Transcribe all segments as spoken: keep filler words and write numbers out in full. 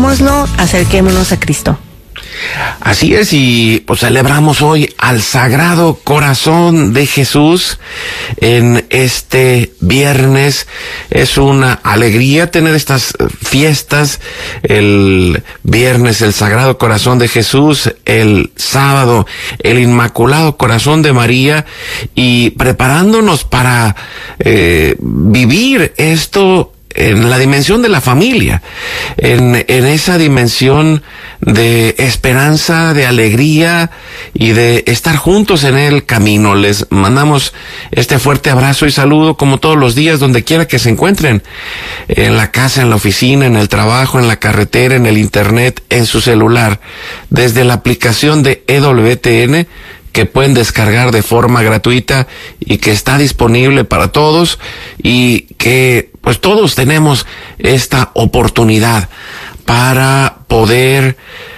hagámoslo, acerquémonos a Cristo. Así es, y pues celebramos hoy al Sagrado Corazón de Jesús en este viernes. Es una alegría tener estas fiestas. El viernes el Sagrado Corazón de Jesús, el sábado el Inmaculado Corazón de María, y preparándonos para eh, vivir esto en la dimensión de la familia, en, en esa dimensión de esperanza, de alegría y de estar juntos en el camino. Les mandamos este fuerte abrazo y saludo como todos los días, donde quiera que se encuentren, en la casa, en la oficina, en el trabajo, en la carretera, en el internet, en su celular, desde la aplicación de E W T N, que pueden descargar de forma gratuita y que está disponible para todos, y que pues todos tenemos esta oportunidad para poder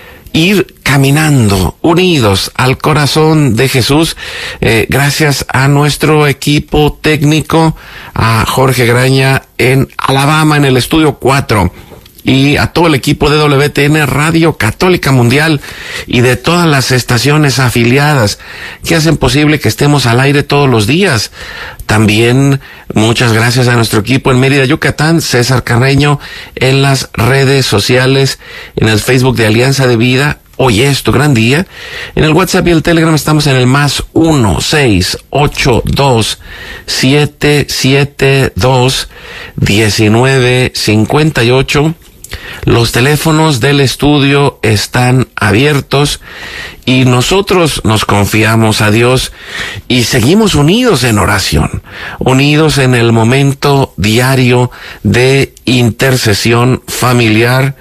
ir caminando unidos al corazón de Jesús. Eh, gracias a nuestro equipo técnico, a Jorge Graña en Alabama, en el estudio cuatro, y a todo el equipo de W T N Radio Católica Mundial y de todas las estaciones afiliadas que hacen posible que estemos al aire todos los días. También muchas gracias a nuestro equipo en Mérida, Yucatán, César Carreño, en las redes sociales, en el Facebook de Alianza de Vida. Hoy es tu gran día. En el WhatsApp y el Telegram estamos en el más uno seis ocho dos siete siete dos diecinueve cincuenta y ocho. Los teléfonos del estudio están abiertos y nosotros nos confiamos a Dios y seguimos unidos en oración, unidos en el momento diario de intercesión familiar,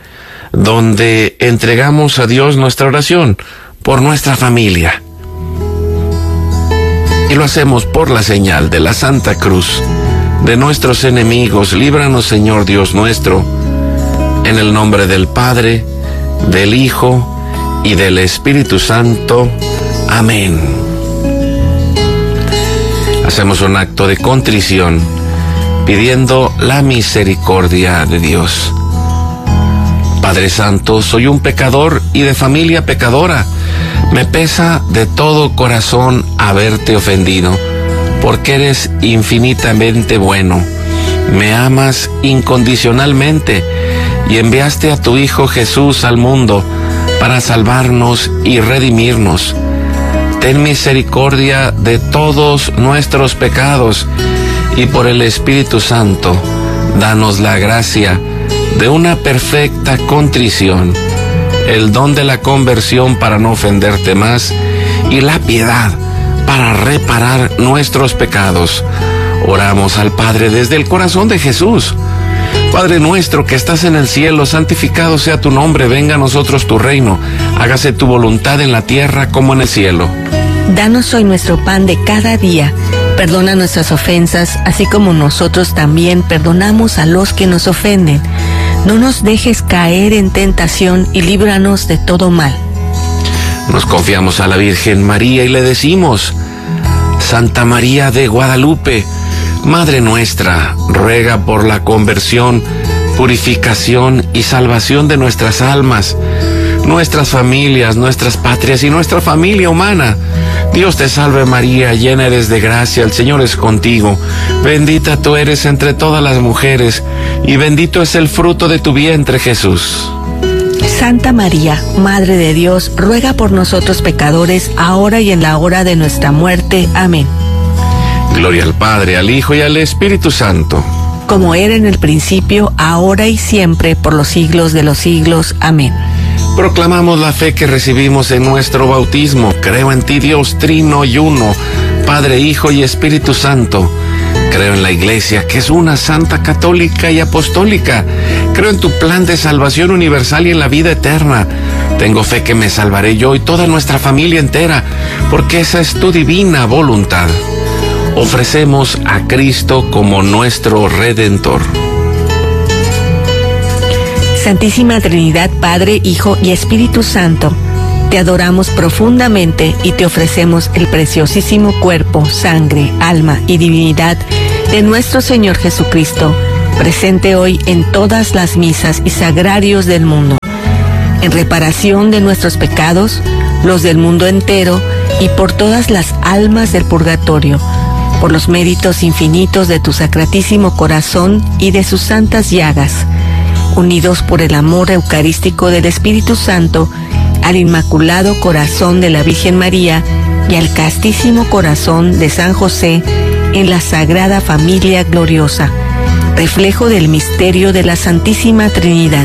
donde entregamos a Dios nuestra oración por nuestra familia. Y lo hacemos por la señal de la Santa Cruz de nuestros enemigos. Líbranos, Señor Dios nuestro, en el nombre del Padre, del Hijo y del Espíritu Santo. Amén. Hacemos un acto de contrición pidiendo la misericordia de Dios. Padre Santo, soy un pecador y de familia pecadora. Me pesa de todo corazón haberte ofendido, porque eres infinitamente bueno. Me amas incondicionalmente y enviaste a tu Hijo Jesús al mundo para salvarnos y redimirnos. Ten misericordia de todos nuestros pecados y por el Espíritu Santo, danos la gracia de una perfecta contrición, el don de la conversión para no ofenderte más y la piedad para reparar nuestros pecados. Oramos al Padre desde el corazón de Jesús. Padre nuestro que estás en el cielo, santificado sea tu nombre, venga a nosotros tu reino, hágase tu voluntad en la tierra como en el cielo. Danos hoy nuestro pan de cada día, perdona nuestras ofensas, así como nosotros también perdonamos a los que nos ofenden. No nos dejes caer en tentación y líbranos de todo mal. Nos confiamos a la Virgen María y le decimos: Santa María de Guadalupe, Madre nuestra, ruega por la conversión, purificación y salvación de nuestras almas, nuestras familias, nuestras patrias y nuestra familia humana. Dios te salve María, llena eres de gracia, el Señor es contigo. Bendita tú eres entre todas las mujeres, y bendito es el fruto de tu vientre, Jesús. Santa María, Madre de Dios, ruega por nosotros pecadores, ahora y en la hora de nuestra muerte. Amén. Gloria al Padre, al Hijo y al Espíritu Santo. Como era en el principio, ahora y siempre, por los siglos de los siglos. Amén. Proclamamos la fe que recibimos en nuestro bautismo. Creo en ti, Dios trino y uno, Padre, Hijo y Espíritu Santo. Creo en la Iglesia, que es una santa, católica y apostólica. Creo en tu plan de salvación universal y en la vida eterna. Tengo fe que me salvaré yo y toda nuestra familia entera, porque esa es tu divina voluntad. Ofrecemos a Cristo como nuestro Redentor. Santísima Trinidad, Padre, Hijo y Espíritu Santo, te adoramos profundamente y te ofrecemos el preciosísimo cuerpo, sangre, alma y divinidad de nuestro Señor Jesucristo, presente hoy en todas las misas y sagrarios del mundo, en reparación de nuestros pecados, los del mundo entero y por todas las almas del purgatorio, por los méritos infinitos de tu sacratísimo corazón y de sus santas llagas, unidos por el amor eucarístico del Espíritu Santo, al Inmaculado Corazón de la Virgen María y al castísimo corazón de San José en la Sagrada Familia Gloriosa, reflejo del misterio de la Santísima Trinidad.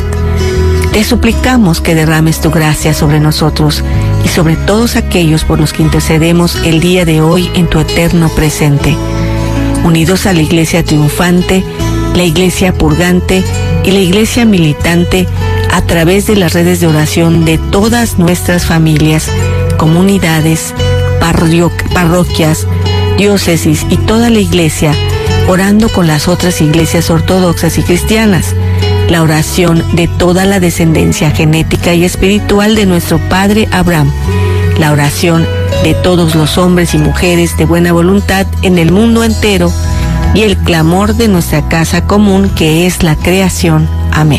Te suplicamos que derrames tu gracia sobre nosotros y sobre todos aquellos por los que intercedemos el día de hoy en tu eterno presente. Unidos a la Iglesia triunfante, la Iglesia purgante y la Iglesia militante, a través de las redes de oración de todas nuestras familias, comunidades, parro- parroquias, diócesis y toda la Iglesia, orando con las otras iglesias ortodoxas y cristianas, la oración de toda la descendencia genética y espiritual de nuestro Padre Abraham, la oración de todos los hombres y mujeres de buena voluntad en el mundo entero y el clamor de nuestra casa común que es la creación. Amén.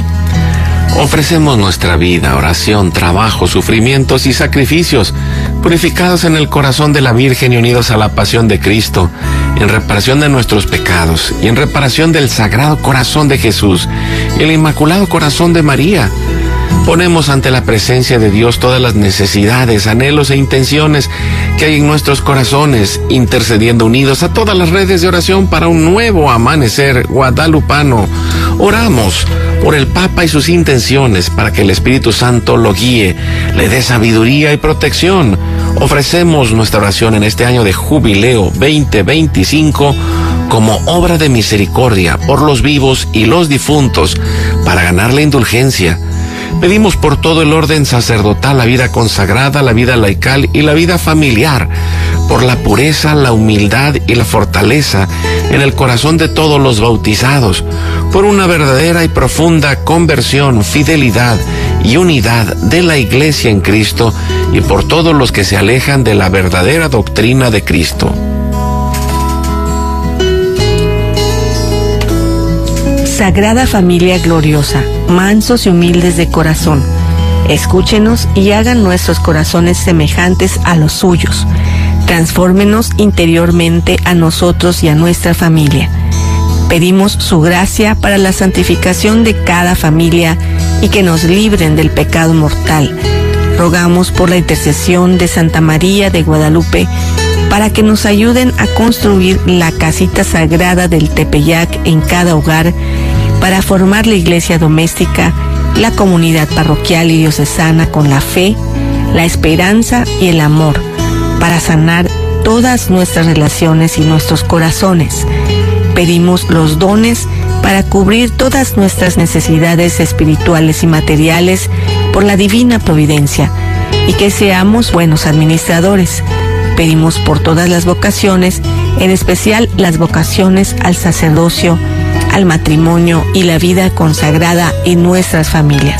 Ofrecemos nuestra vida, oración, trabajo, sufrimientos y sacrificios, purificados en el corazón de la Virgen y unidos a la pasión de Cristo, en reparación de nuestros pecados y en reparación del Sagrado Corazón de Jesús y el Inmaculado Corazón de María. Ponemos ante la presencia de Dios todas las necesidades, anhelos e intenciones que hay en nuestros corazones, intercediendo unidos a todas las redes de oración para un nuevo amanecer guadalupano. Oramos por el Papa y sus intenciones, para que el Espíritu Santo lo guíe, le dé sabiduría y protección. Ofrecemos nuestra oración en este año de jubileo veinte veinticinco como obra de misericordia por los vivos y los difuntos, para ganar la indulgencia. Pedimos por todo el orden sacerdotal, la vida consagrada, la vida laical y la vida familiar, por la pureza, la humildad y la fortaleza en el corazón de todos los bautizados, por una verdadera y profunda conversión, fidelidad y unidad de la Iglesia en Cristo y por todos los que se alejan de la verdadera doctrina de Cristo. Sagrada Familia Gloriosa, mansos y humildes de corazón, escúchenos y hagan nuestros corazones semejantes a los suyos. Transfórmenos interiormente a nosotros y a nuestra familia. Pedimos su gracia para la santificación de cada familia y que nos libren del pecado mortal. Rogamos por la intercesión de Santa María de Guadalupe para que nos ayuden a construir la casita sagrada del Tepeyac en cada hogar, para formar la iglesia doméstica, la comunidad parroquial y diocesana con la fe, la esperanza y el amor, para sanar todas nuestras relaciones y nuestros corazones. Pedimos los dones para cubrir todas nuestras necesidades espirituales y materiales por la divina providencia, y que seamos buenos administradores. Pedimos por todas las vocaciones, en especial las vocaciones al sacerdocio, al matrimonio y la vida consagrada en nuestras familias.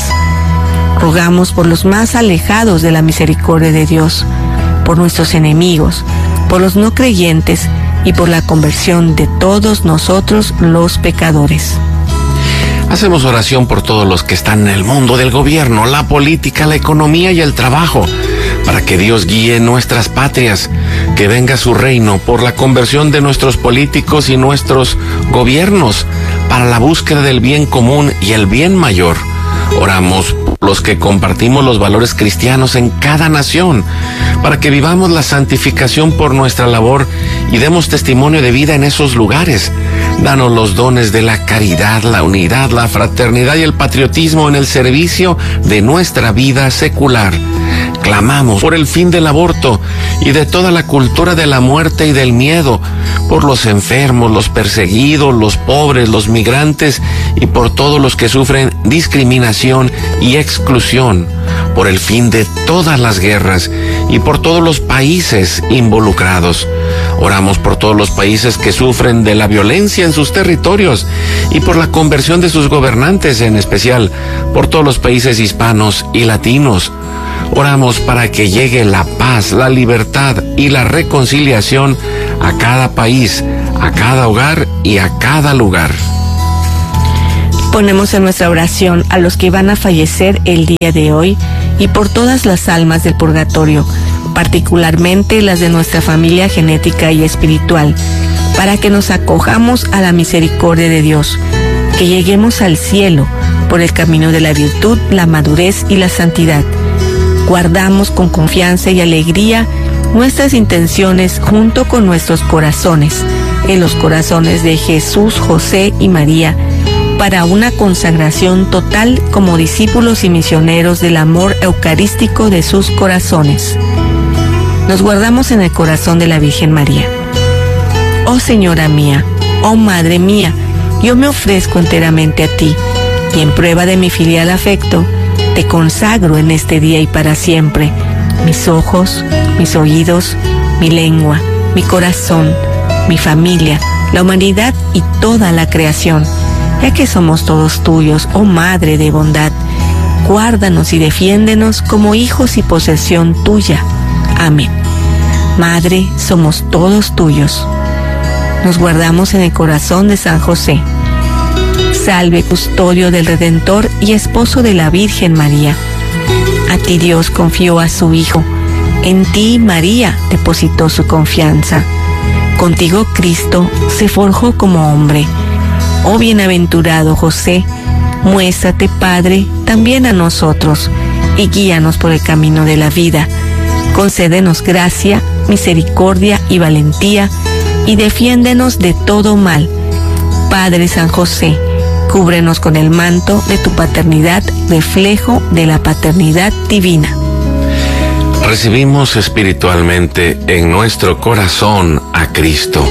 Rogamos por los más alejados de la misericordia de Dios, por nuestros enemigos, por los no creyentes y por la conversión de todos nosotros los pecadores. Hacemos oración por todos los que están en el mundo del gobierno, la política, la economía y el trabajo, para que Dios guíe nuestras patrias, que venga su reino por la conversión de nuestros políticos y nuestros gobiernos, para la búsqueda del bien común y el bien mayor. Oramos por los que compartimos los valores cristianos en cada nación, para que vivamos la santificación por nuestra labor y demos testimonio de vida en esos lugares. Danos los dones de la caridad, la unidad, la fraternidad y el patriotismo en el servicio de nuestra vida secular. Clamamos por el fin del aborto y de toda la cultura de la muerte y del miedo, por los enfermos, los perseguidos, los pobres, los migrantes y por todos los que sufren discriminación y exclusión, por el fin de todas las guerras y por todos los países involucrados. Oramos por todos los países que sufren de la violencia en sus territorios y por la conversión de sus gobernantes, en especial por todos los países hispanos y latinos. Oramos para que llegue la paz, la libertad y la reconciliación a cada país, a cada hogar y a cada lugar. Ponemos en nuestra oración a los que van a fallecer el día de hoy y por todas las almas del purgatorio, particularmente las de nuestra familia genética y espiritual, para que nos acojamos a la misericordia de Dios, que lleguemos al cielo por el camino de la virtud, la madurez y la santidad. Guardamos con confianza y alegría nuestras intenciones junto con nuestros corazones, en los corazones de Jesús, José y María, para una consagración total como discípulos y misioneros del amor eucarístico de sus corazones. Nos guardamos en el corazón de la Virgen María. Oh Señora mía, oh Madre mía, yo me ofrezco enteramente a ti, y en prueba de mi filial afecto, te consagro en este día y para siempre mis ojos, mis oídos, mi lengua, mi corazón, mi familia, la humanidad y toda la creación, ya que somos todos tuyos, oh Madre de bondad. Guárdanos y defiéndenos como hijos y posesión tuya. Amén. Madre, somos todos tuyos. Nos guardamos en el corazón de San José. Salve, custodio del Redentor y esposo de la Virgen María. A ti Dios confió a su Hijo. En ti María depositó su confianza. Contigo Cristo se forjó como hombre. Oh bienaventurado José, muéstrate, Padre, también a nosotros, y guíanos por el camino de la vida. Concédenos gracia, misericordia y valentía, y defiéndenos de todo mal. Padre San José, cúbrenos con el manto de tu paternidad, reflejo de la paternidad divina. Recibimos espiritualmente en nuestro corazón a Cristo.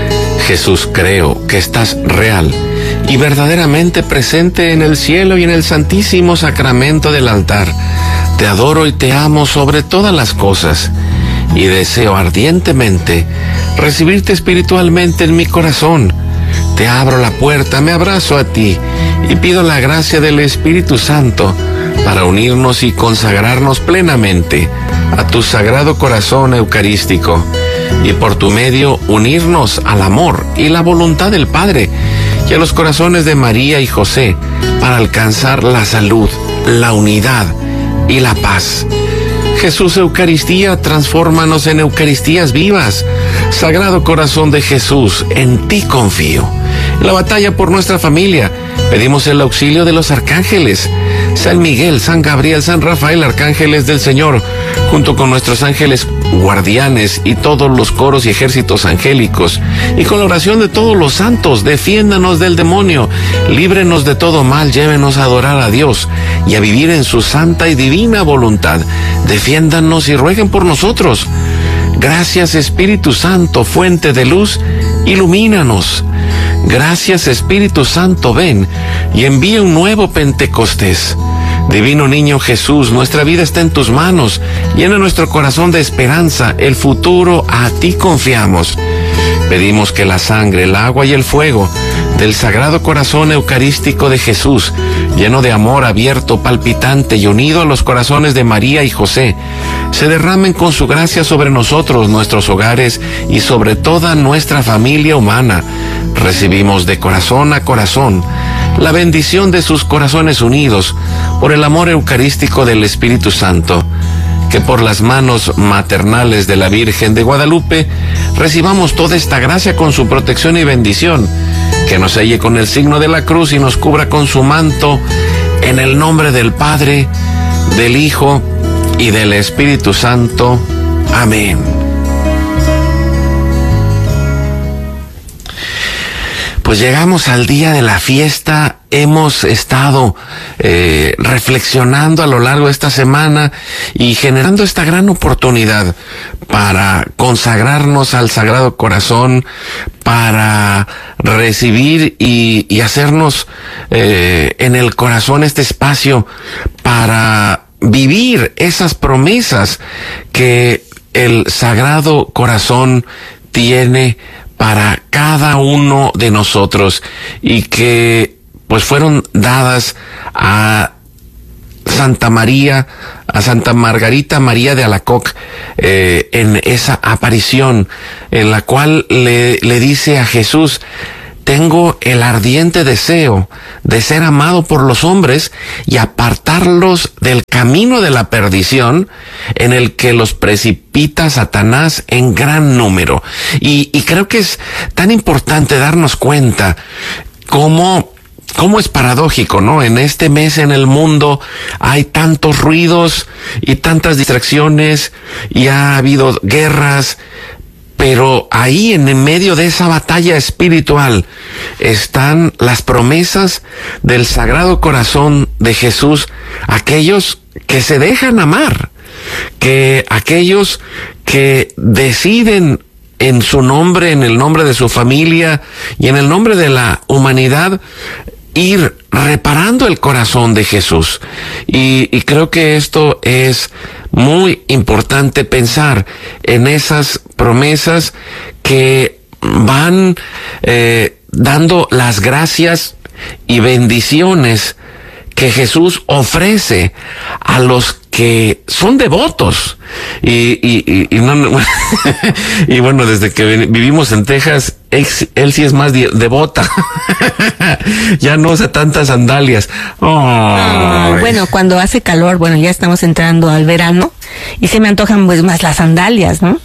Jesús, creo que estás real y verdaderamente presente en el cielo y en el santísimo sacramento del altar. Te adoro y te amo sobre todas las cosas, y deseo ardientemente recibirte espiritualmente en mi corazón. Te abro la puerta, me abrazo a ti y pido la gracia del Espíritu Santo para unirnos y consagrarnos plenamente a tu sagrado corazón eucarístico, y por tu medio unirnos al amor y la voluntad del Padre y a los corazones de María y José para alcanzar la salud, la unidad y la paz. Jesús Eucaristía, transfórmanos en Eucaristías vivas. Sagrado Corazón de Jesús, en ti confío. En la batalla por nuestra familia, pedimos el auxilio de los arcángeles, San Miguel, San Gabriel, San Rafael, arcángeles del Señor, junto con nuestros ángeles guardianes y todos los coros y ejércitos angélicos, y con la oración de todos los santos, defiéndanos del demonio, líbrenos de todo mal, llévenos a adorar a Dios y a vivir en su santa y divina voluntad. Defiéndanos y rueguen por nosotros. Gracias, Espíritu Santo, fuente de luz, ilumínanos. Gracias, Espíritu Santo, ven y envía un nuevo Pentecostés. Divino Niño Jesús, nuestra vida está en tus manos. Llena nuestro corazón de esperanza, el futuro a ti confiamos. Pedimos que la sangre, el agua y el fuego del Sagrado Corazón Eucarístico de Jesús, lleno de amor, abierto, palpitante y unido a los corazones de María y José, se derramen con su gracia sobre nosotros, nuestros hogares y sobre toda nuestra familia humana. Recibimos de corazón a corazón la bendición de sus corazones unidos por el amor eucarístico del Espíritu Santo. Que por las manos maternales de la Virgen de Guadalupe recibamos toda esta gracia con su protección y bendición, que nos selle con el signo de la cruz y nos cubra con su manto, en el nombre del Padre, del Hijo y del Espíritu Santo. Amén. Pues llegamos al día de la fiesta. Hemos estado eh, reflexionando a lo largo de esta semana y generando esta gran oportunidad para consagrarnos al Sagrado Corazón, para recibir y, y hacernos eh, en el corazón este espacio para vivir esas promesas que el Sagrado Corazón tiene para cada uno de nosotros y que pues fueron dadas a Santa María, a Santa Margarita María de Alacoque, eh, en esa aparición en la cual le, le dice a Jesús: tengo el ardiente deseo de ser amado por los hombres y apartarlos del camino de la perdición en el que los precipita Satanás en gran número. Y, y creo que es tan importante darnos cuenta cómo cómo es paradójico, ¿no? En este mes en el mundo hay tantos ruidos y tantas distracciones y ha habido guerras, pero ahí en medio de esa batalla espiritual están las promesas del Sagrado Corazón de Jesús, aquellos que se dejan amar, que aquellos que deciden en su nombre, en el nombre de su familia y en el nombre de la humanidad, ir reparando el corazón de Jesús. Y, y creo que esto es muy importante, pensar en esas promesas que van eh, dando las gracias y bendiciones que Jesús ofrece a los que son devotos. Y, y, y, y, no, no, y bueno, desde que vivimos en Texas, él, él sí es más devota. Ya no usa tantas sandalias. Oh, bueno, cuando hace calor, bueno, ya estamos entrando al verano y se me antojan pues más las sandalias, ¿no?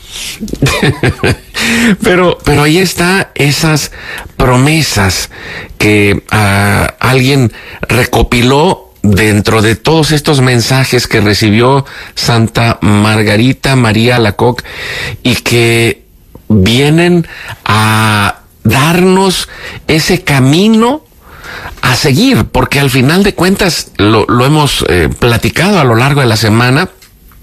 pero, pero ahí está esas promesas que uh, alguien recopiló dentro de todos estos mensajes que recibió Santa Margarita María Alacoque y que vienen a darnos ese camino a seguir, porque al final de cuentas lo, lo hemos eh, platicado a lo largo de la semana.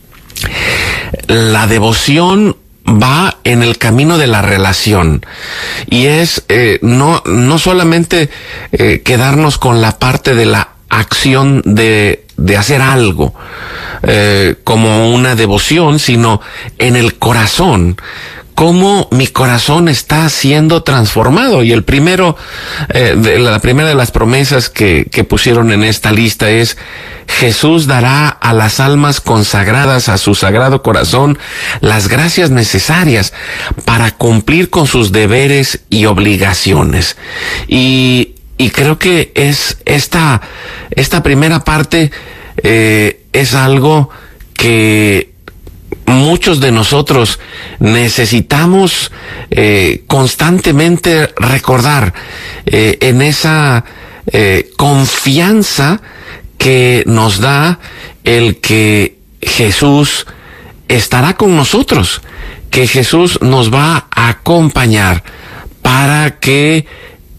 La devoción va en el camino de la relación y es eh, no no solamente eh, quedarnos con la parte de la acción de de hacer algo eh, como una devoción, sino en el corazón, cómo mi corazón está siendo transformado. Y el primero, eh, de, la primera de las promesas que, que pusieron en esta lista es: Jesús dará a las almas consagradas a su sagrado corazón las gracias necesarias para cumplir con sus deberes y obligaciones. Y, y creo que es esta, esta primera parte eh, es algo que muchos de nosotros necesitamos eh, constantemente recordar eh, en esa eh, confianza que nos da el que Jesús estará con nosotros, que Jesús nos va a acompañar para que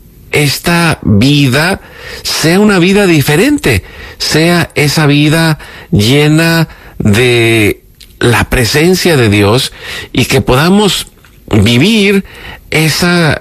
esta vida sea una vida diferente, sea esa vida llena de la presencia de Dios y que podamos vivir esa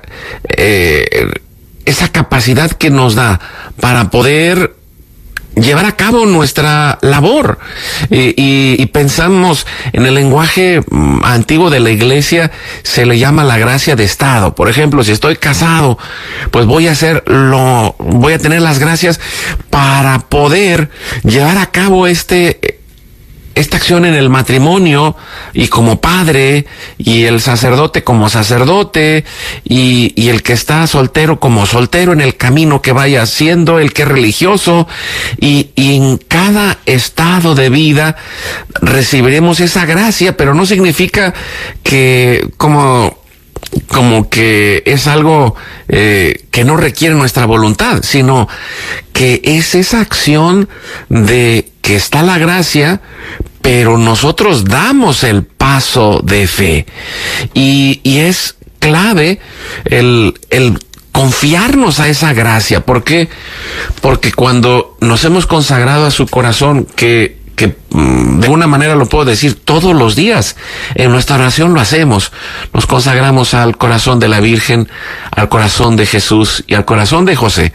eh, esa capacidad que nos da para poder llevar a cabo nuestra labor. Y, y, y pensamos en el lenguaje antiguo de la iglesia, se le llama la gracia de estado. Por ejemplo, si estoy casado, pues voy a hacer lo, voy a tener las gracias para poder llevar a cabo este esta acción en el matrimonio, y como padre, y el sacerdote como sacerdote, y, y el que está soltero como soltero en el camino que vaya haciendo, el que es religioso, y, y en cada estado de vida recibiremos esa gracia, pero no significa que como como que es algo eh, que no requiere nuestra voluntad, sino que es esa acción de que está la gracia, pero nosotros damos el paso de fe. Y, y es clave el, el confiarnos a esa gracia. ¿Por qué? Porque cuando nos hemos consagrado a su corazón, que que de alguna manera lo puedo decir todos los días, en nuestra oración lo hacemos, nos consagramos al corazón de la Virgen, al corazón de Jesús y al corazón de José,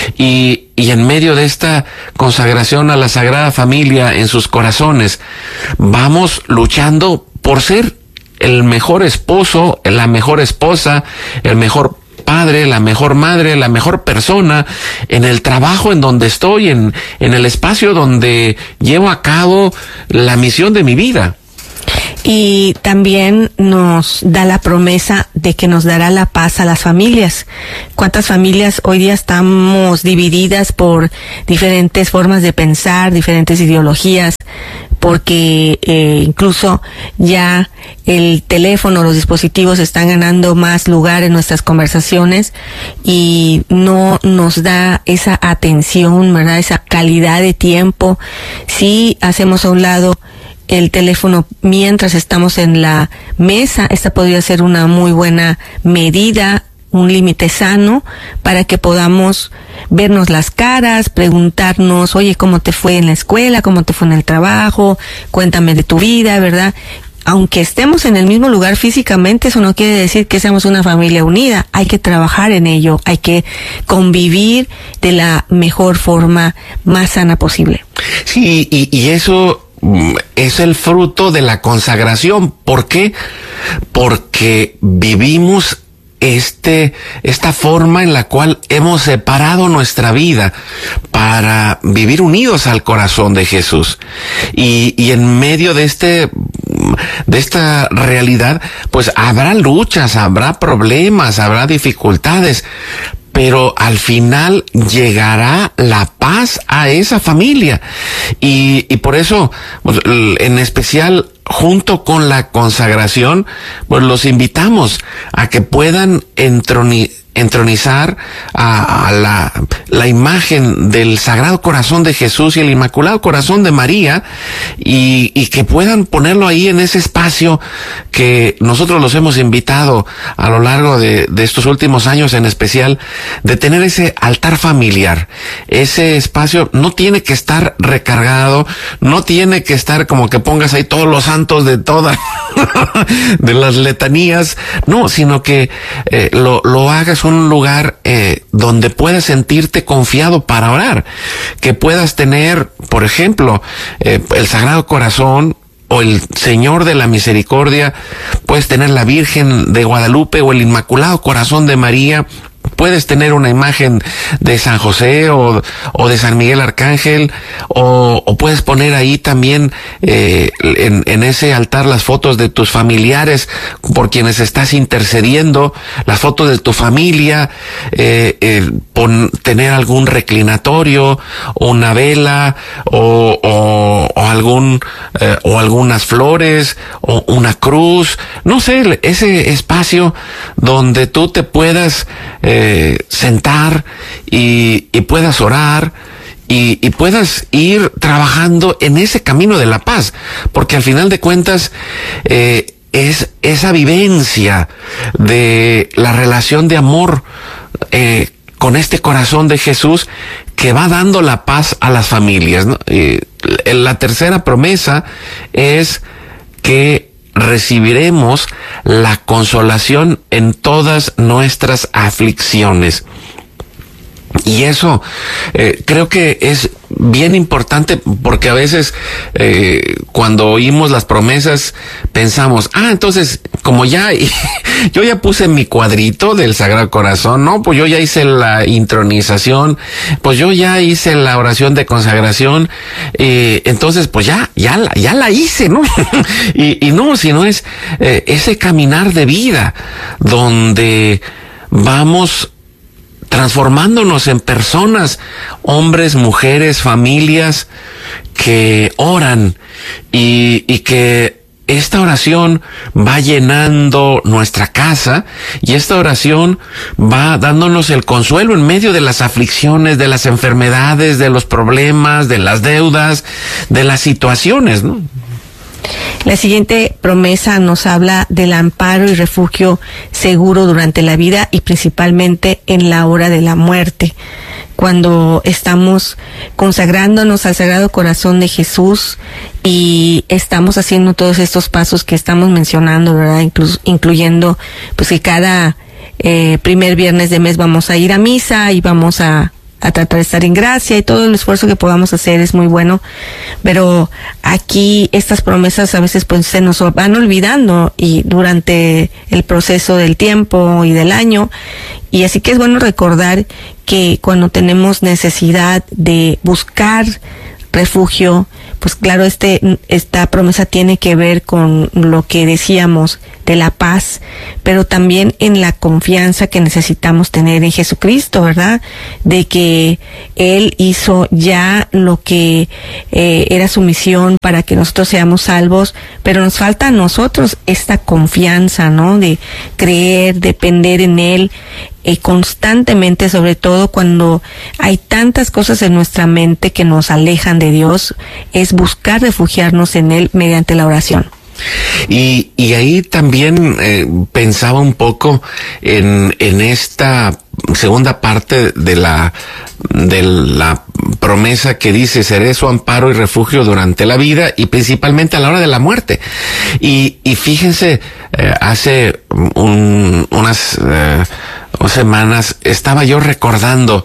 y, y en medio de esta consagración a la Sagrada Familia en sus corazones, vamos luchando por ser el mejor esposo, la mejor esposa, el mejor padre, la mejor madre, la mejor persona, en el trabajo en donde estoy, en, en el espacio donde llevo a cabo la misión de mi vida. Y también nos da la promesa de que nos dará la paz a las familias. ¿Cuántas familias hoy día estamos divididas por diferentes formas de pensar, diferentes ideologías? Porque eh, incluso ya el teléfono, los dispositivos están ganando más lugar en nuestras conversaciones y no nos da esa atención, ¿verdad? Esa calidad de tiempo. Si hacemos a un lado el teléfono mientras estamos en la mesa, esta podría ser una muy buena medida, un límite sano para que podamos vernos las caras, preguntarnos, oye, ¿cómo te fue en la escuela? ¿Cómo te fue en el trabajo? Cuéntame de tu vida, ¿verdad? Aunque estemos en el mismo lugar físicamente, eso no quiere decir que seamos una familia unida. Hay que trabajar en ello, hay que convivir de la mejor forma, más sana posible. Sí, y, y eso es el fruto de la consagración. ¿Por qué? Porque vivimos este, esta forma en la cual hemos separado nuestra vida para vivir unidos al corazón de Jesús. Y, y en medio de este, de esta realidad, pues habrá luchas, habrá problemas, habrá dificultades, pero al final llegará la paz a esa familia. Y, y por eso, pues, en especial, junto con la consagración, pues los invitamos a que puedan entroni, entronizar a, a la, la imagen del Sagrado Corazón de Jesús y el Inmaculado Corazón de María, y, y que puedan ponerlo ahí en ese espacio que nosotros los hemos invitado a lo largo de, de estos últimos años, en especial, de tener ese altar familiar. Ese espacio no tiene que estar recargado, no tiene que estar como que pongas ahí todos los santos de todas, de las letanías, no, sino que eh, lo, lo hagas un lugar eh, donde puedas sentirte confiado para orar, que puedas tener, por ejemplo, eh, el Sagrado Corazón o el Señor de la Misericordia, puedes tener la Virgen de Guadalupe o el Inmaculado Corazón de María, puedes tener una imagen de San José o, o de San Miguel Arcángel, o, o puedes poner ahí también eh, en, en ese altar las fotos de tus familiares por quienes estás intercediendo, las fotos de tu familia, eh, eh, pon, tener algún reclinatorio o una vela o, o, o algún eh, o algunas flores o una cruz, no sé, ese espacio donde tú te puedas eh, Eh, sentar y, y puedas orar y, y puedas ir trabajando en ese camino de la paz, porque al final de cuentas eh, es esa vivencia de la relación de amor eh, con este corazón de Jesús que va dando la paz a las familias, ¿no? Eh, la tercera promesa es que recibiremos la consolación en todas nuestras aflicciones. Y eso eh, creo que es bien importante, porque a veces eh, cuando oímos las promesas pensamos, ah, entonces como ya yo ya puse mi cuadrito del Sagrado Corazón, no, pues yo ya hice la intronización, pues yo ya hice la oración de consagración, eh, entonces pues ya ya la, ya la hice, ¿no? y, y no, sino es eh, ese caminar de vida donde vamos transformándonos en personas, hombres, mujeres, familias que oran y, y que esta oración va llenando nuestra casa y esta oración va dándonos el consuelo en medio de las aflicciones, de las enfermedades, de los problemas, de las deudas, de las situaciones, ¿no? La siguiente promesa nos habla del amparo y refugio seguro durante la vida y principalmente en la hora de la muerte. Cuando estamos consagrándonos al Sagrado Corazón de Jesús y estamos haciendo todos estos pasos que estamos mencionando, ¿verdad? Inclu- incluyendo pues que cada eh, primer viernes de mes vamos a ir a misa y vamos a a tratar de estar en gracia, y todo el esfuerzo que podamos hacer es muy bueno, pero aquí estas promesas a veces pues se nos van olvidando y durante el proceso del tiempo y del año, y así que es bueno recordar que cuando tenemos necesidad de buscar refugio. Pues claro, este, esta promesa tiene que ver con lo que decíamos de la paz, pero también en la confianza que necesitamos tener en Jesucristo, ¿verdad? De que Él hizo ya lo que eh, era su misión para que nosotros seamos salvos, pero nos falta a nosotros esta confianza, ¿no? De creer, depender en Él, eh, constantemente, sobre todo cuando hay tantas cosas en nuestra mente que nos alejan de Dios, es buscar refugiarnos en Él mediante la oración. Y, y ahí también eh, pensaba un poco en, en esta segunda parte de la, de la promesa que dice: seré su amparo y refugio durante la vida y principalmente a la hora de la muerte. Y, y fíjense, eh, hace un, unas eh, semanas estaba yo recordando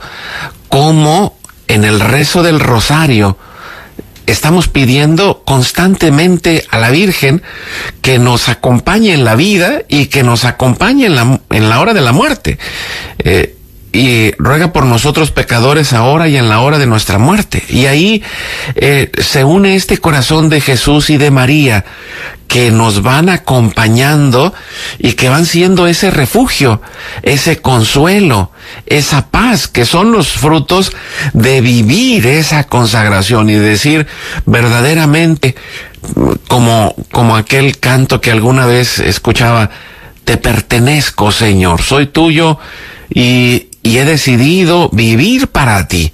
cómo en el rezo del rosario estamos pidiendo constantemente a la Virgen que nos acompañe en la vida y que nos acompañe en la, en la hora de la muerte. Eh, y ruega por nosotros pecadores ahora y en la hora de nuestra muerte. Y ahí eh, se une este corazón de Jesús y de María, que nos van acompañando y que van siendo ese refugio, ese consuelo, esa paz, que son los frutos de vivir esa consagración y decir verdaderamente, como, como aquel canto que alguna vez escuchaba: te pertenezco, Señor, soy tuyo y, y he decidido vivir para ti.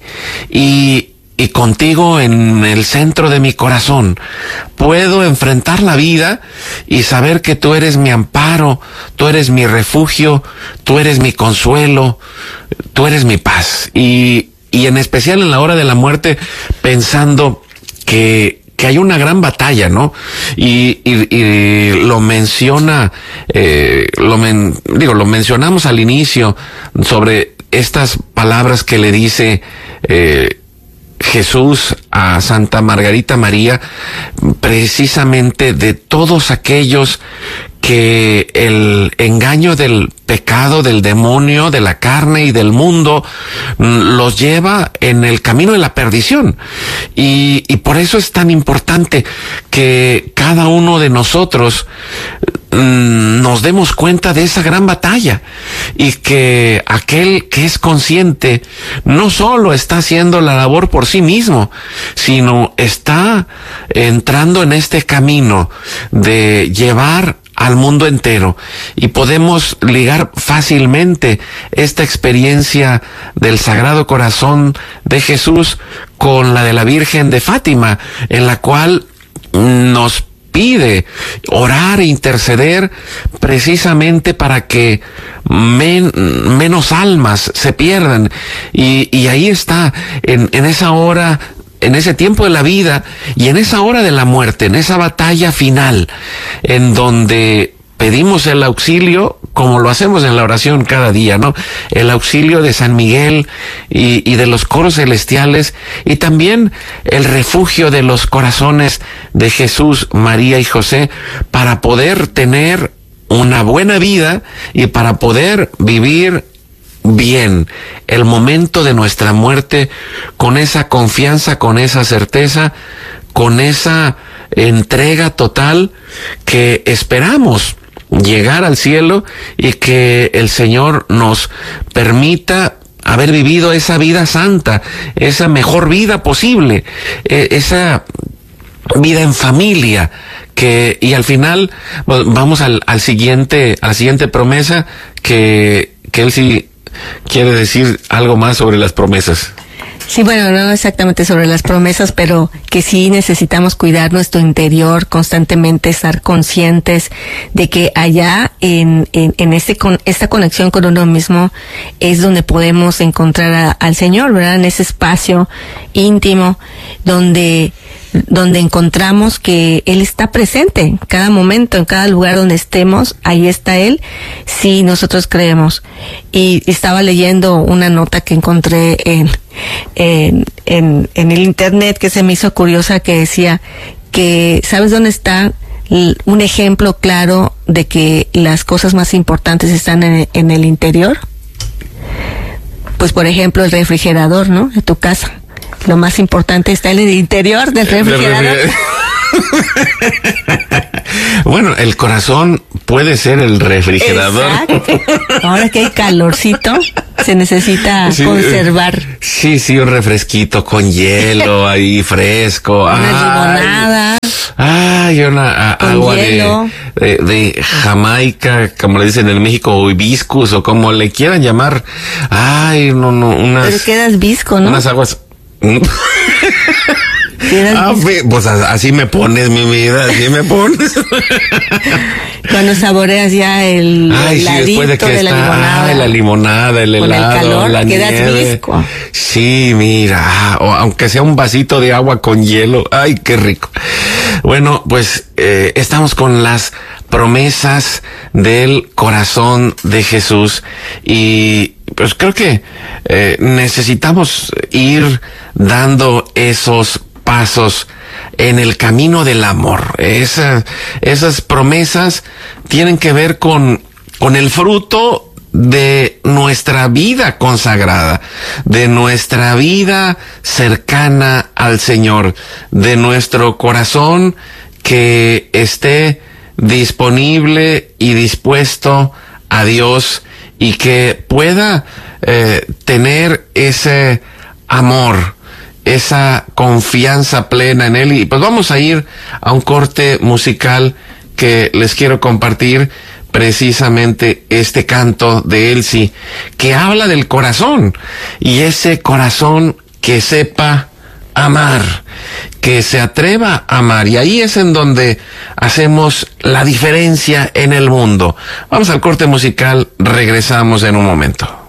Y Y contigo en el centro de mi corazón puedo enfrentar la vida y saber que tú eres mi amparo, tú eres mi refugio, tú eres mi consuelo, tú eres mi paz. Y, y en especial en la hora de la muerte, pensando que, que hay una gran batalla, ¿no? Y, y, y lo menciona, eh, lo men, digo, lo mencionamos al inicio sobre estas palabras que le dice, eh, Jesús a Santa Margarita María, precisamente de todos aquellos que el engaño del pecado, del demonio, de la carne y del mundo los lleva en el camino de la perdición. Y, y por eso es tan importante que cada uno de nosotros nos demos cuenta de esa gran batalla y que aquel que es consciente no solo está haciendo la labor por sí mismo, sino está entrando en este camino de llevar al mundo entero. Y podemos ligar fácilmente esta experiencia del Sagrado Corazón de Jesús con la de la Virgen de Fátima, en la cual nos pide orar e interceder precisamente para que men, menos almas se pierdan. Y, y ahí está, en, en esa hora, en ese tiempo de la vida y en esa hora de la muerte, en esa batalla final, en donde pedimos el auxilio, como lo hacemos en la oración cada día, ¿no? El auxilio de San Miguel y, y de los coros celestiales, y también el refugio de los corazones de Jesús, María y José, para poder tener una buena vida y para poder vivir bien el momento de nuestra muerte con esa confianza, con esa certeza, con esa entrega total que esperamos llegar al cielo y que el Señor nos permita haber vivido esa vida santa, esa mejor vida posible, eh, esa vida en familia, que, y al final vamos al, al siguiente, a la siguiente promesa, que, que él sí quiere decir algo más sobre las promesas. Sí, bueno, no exactamente sobre las promesas, pero que sí necesitamos cuidar nuestro interior, constantemente estar conscientes de que allá en, en, en este, con, esta conexión con uno mismo es donde podemos encontrar a, al Señor, ¿verdad? En ese espacio íntimo donde donde encontramos que Él está presente en cada momento, en cada lugar donde estemos, ahí está Él, si nosotros creemos. Y estaba leyendo una nota que encontré en, en, en, en el internet que se me hizo curiosa, que decía que, ¿sabes dónde está un ejemplo claro de que las cosas más importantes están en, en el interior? Pues por ejemplo el refrigerador, ¿no? De tu casa. lo más importante está en el interior del refrigerador. Bueno, el corazón puede ser el refrigerador. Exacto. Ahora que hay calorcito, se necesita sí, conservar. Sí, sí, un refresquito con hielo ahí fresco. Una limonada. Ay, una a, agua de, de, de Jamaica, como le dicen en México, o hibiscus, o como le quieran llamar. Ay, no, no, unas... Pero quedas visco, ¿no? Unas aguas... Ah, pues así me pones, mi vida, así me pones. Cuando saboreas ya el Ay, sí, después de que de está, la limonada, ay, la limonada, el helado, con el calor, la quedas nieve. visco. Sí, mira, o aunque sea un vasito de agua con hielo, ay, qué rico. Bueno, pues eh, estamos con las promesas del corazón de Jesús y pues creo que eh, necesitamos ir dando esos pasos en el camino del amor. Esa, esas promesas tienen que ver con, con el fruto de nuestra vida consagrada, de nuestra vida cercana al Señor, de nuestro corazón que esté disponible y dispuesto a Dios y que pueda eh, tener ese amor, esa confianza plena en Él. Y pues vamos a ir a un corte musical que les quiero compartir, precisamente este canto de Elsie, que habla del corazón, y ese corazón que sepa amar, que se atreva a amar, y ahí es en donde hacemos la diferencia en el mundo. Vamos al corte musical, regresamos en un momento.